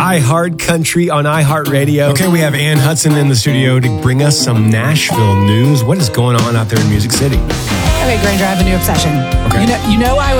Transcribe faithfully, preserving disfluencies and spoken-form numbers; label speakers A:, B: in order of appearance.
A: iHeart Country on iHeartRadio. Okay, we have Ann Hudson in the studio to bring us some Nashville news. What is going on out there in Music City?
B: Okay, Granger, I have a new obsession.
A: Okay.
B: You know, you know I